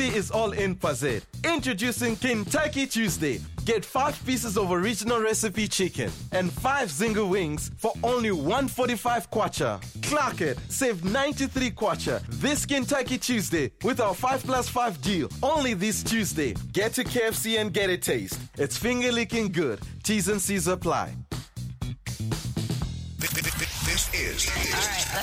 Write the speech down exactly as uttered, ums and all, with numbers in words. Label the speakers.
Speaker 1: is all in Pazet. Introducing Kentucky Tuesday. Get five pieces of original recipe chicken and five Zinger wings for only one forty-five kwacha. Clock it. Save ninety-three kwacha this Kentucky Tuesday with our five plus five deal. Only this Tuesday. Get to K F C and get a taste. It's finger licking good. T's and C's apply.
Speaker 2: This is.
Speaker 3: All right.